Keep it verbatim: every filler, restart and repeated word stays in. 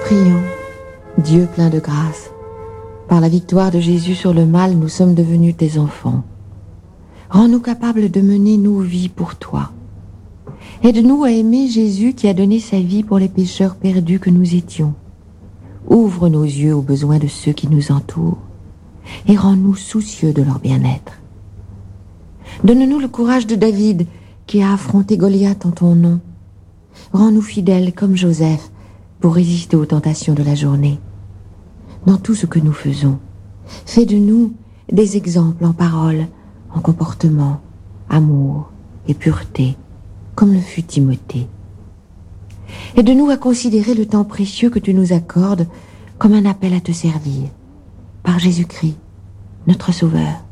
Prions, Dieu plein de grâce. Par la victoire de Jésus sur le mal, nous sommes devenus tes enfants. Rends-nous capables de mener nos vies pour toi. Aide-nous à aimer Jésus qui a donné sa vie pour les pécheurs perdus que nous étions. Ouvre nos yeux aux besoins de ceux qui nous entourent et rends-nous soucieux de leur bien-être. Donne-nous le courage de David qui a affronté Goliath en ton nom. Rends-nous fidèles comme Joseph pour résister aux tentations de la journée. Dans tout ce que nous faisons, fais de nous des exemples en parole, en comportement, amour et pureté, comme le fut Timothée. Aide-nous à considérer le temps précieux que tu nous accordes comme un appel à te servir, par Jésus-Christ, notre Sauveur.